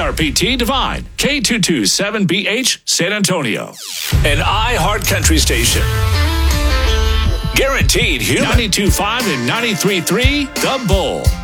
WRPT Divine, K227BH, San Antonio. An iHeart Country station. Guaranteed human. 92.5 and 93.3, The Bull.